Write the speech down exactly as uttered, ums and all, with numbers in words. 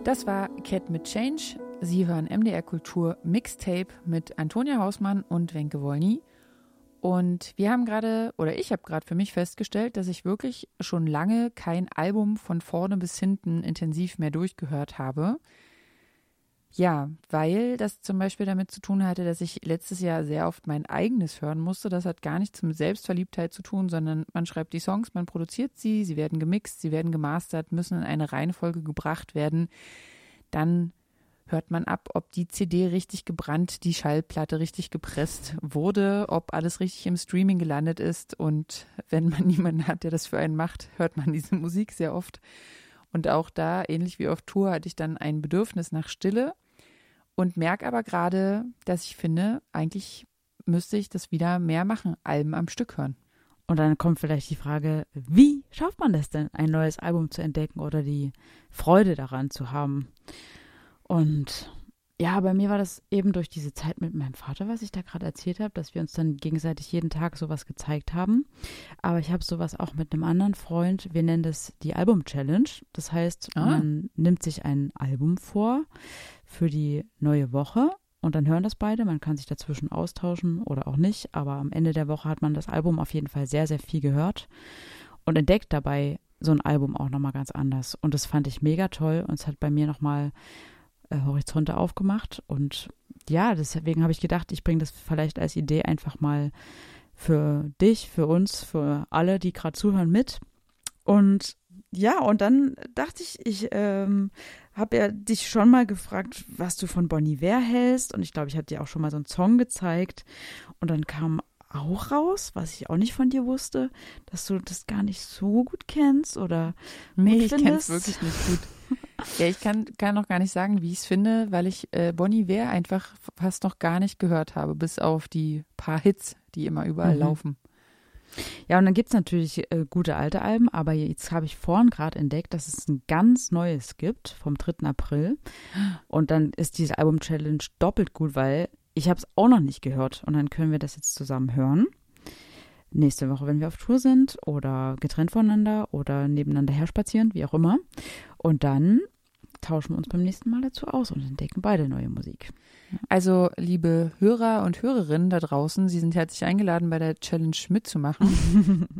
Das war Cat mit Change. Sie hören M D R Kultur Mixtape mit Antonia Hausmann und Wenke Wolny. Und wir haben gerade, oder ich habe gerade für mich festgestellt, dass ich wirklich schon lange kein Album von vorne bis hinten intensiv mehr durchgehört habe. Ja, weil das zum Beispiel damit zu tun hatte, dass ich letztes Jahr sehr oft mein eigenes hören musste. Das hat gar nichts mit Selbstverliebtheit zu tun, sondern man schreibt die Songs, man produziert sie, sie werden gemixt, sie werden gemastert, müssen in eine Reihenfolge gebracht werden. Dann hört man ab, ob die C D richtig gebrannt, die Schallplatte richtig gepresst wurde, ob alles richtig im Streaming gelandet ist. Und wenn man niemanden hat, der das für einen macht, hört man diese Musik sehr oft. Und auch da, ähnlich wie auf Tour, hatte ich dann ein Bedürfnis nach Stille. Und merke aber gerade, dass ich finde, eigentlich müsste ich das wieder mehr machen, Alben am Stück hören. Und dann kommt vielleicht die Frage, wie schafft man das denn, ein neues Album zu entdecken oder die Freude daran zu haben? Und ja, bei mir war das eben durch diese Zeit mit meinem Vater, was ich da gerade erzählt habe, dass wir uns dann gegenseitig jeden Tag sowas gezeigt haben. Aber ich habe sowas auch mit einem anderen Freund. Wir nennen das die Album-Challenge. Das heißt, ah. man nimmt sich ein Album vor für die neue Woche und dann hören das beide. Man kann sich dazwischen austauschen oder auch nicht. Aber am Ende der Woche hat man das Album auf jeden Fall sehr, sehr viel gehört und entdeckt dabei so ein Album auch nochmal ganz anders. Und das fand ich mega toll und es hat bei mir nochmal Horizonte aufgemacht und ja, deswegen habe ich gedacht, ich bringe das vielleicht als Idee einfach mal für dich, für uns, für alle, die gerade zuhören, mit. Und ja, und dann dachte ich, ich ähm, habe ja dich schon mal gefragt, was du von Bon Iver hältst und ich glaube, ich hatte dir auch schon mal so einen Song gezeigt und dann kam auch raus, was ich auch nicht von dir wusste, dass du das gar nicht so gut kennst oder nee, ich kenne es wirklich nicht gut. Ja, ich kann, kann noch gar nicht sagen, wie ich es finde, weil ich äh, Bon Iver einfach fast noch gar nicht gehört habe, bis auf die paar Hits, die immer überall mhm. laufen. Ja, und dann gibt es natürlich äh, gute alte Alben, aber jetzt habe ich vorhin gerade entdeckt, dass es ein ganz neues gibt vom dritten April und dann ist diese Album-Challenge doppelt gut, weil ich habe es auch noch nicht gehört und dann können wir das jetzt zusammen hören. Nächste Woche, wenn wir auf Tour sind oder getrennt voneinander oder nebeneinander herspazieren, wie auch immer. Und dann tauschen wir uns beim nächsten Mal dazu aus und entdecken beide neue Musik. Also, liebe Hörer und Hörerinnen da draußen, Sie sind herzlich eingeladen, bei der Challenge mitzumachen.